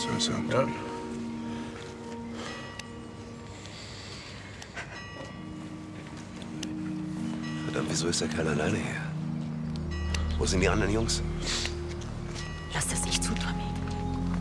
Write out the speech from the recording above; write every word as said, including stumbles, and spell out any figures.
Was soll ich sagen? Ja. Verdammt, wieso ist der Kerl alleine hier? Wo sind die anderen Jungs? Lass das nicht zu, Tommy.